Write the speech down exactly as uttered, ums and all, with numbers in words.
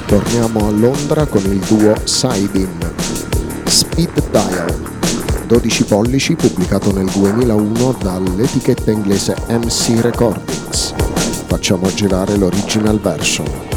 Torniamo a Londra con il duo Sidin, Speed Dial, dodici pollici, pubblicato nel duemilauno dall'etichetta inglese M C Recordings. Facciamo girare l'original version.